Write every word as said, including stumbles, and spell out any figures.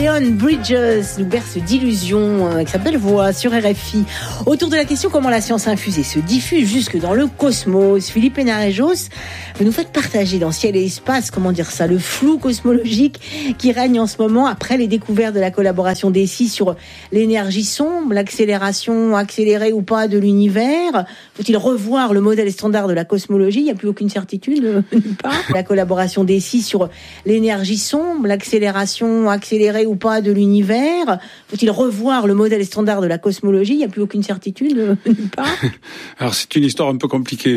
Leon Bridges nous berce d'illusions euh, qui s'appelle Voix sur R F I. Autour de la question comment la science infusée se diffuse jusque dans le cosmos, Philippe Hénarejos, vous nous faites partager dans Ciel et Espace, comment dire ça, le flou cosmologique qui règne en ce moment après les découvertes de la collaboration des six sur l'énergie sombre, l'accélération accélérée ou pas de l'univers. Faut-il revoir le modèle standard de la cosmologie ? Il n'y a plus aucune certitude, euh, nulle part. La collaboration des six sur l'énergie sombre, l'accélération accélérée ou pas de l'univers. Faut-il revoir le modèle standard de la cosmologie ? Il n'y a plus aucune certitude, euh, nulle part. Alors c'est une histoire un peu compliquée.